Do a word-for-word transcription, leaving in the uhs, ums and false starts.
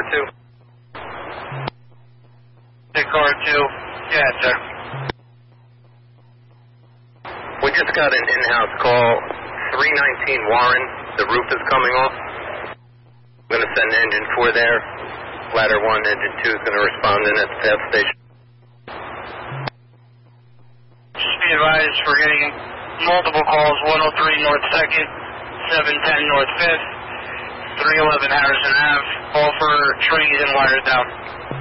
R two? six R two. Yeah, sir. We just got an in-house call. three nineteen Warren. The roof is coming off. I'm going to send engine four there. Ladder one, engine two is going to respond in at the fast station. Just be advised, we're getting multiple calls. one oh three North second, seven ten North fifth, three eleven Harrison Avenue. All for trees and wires down.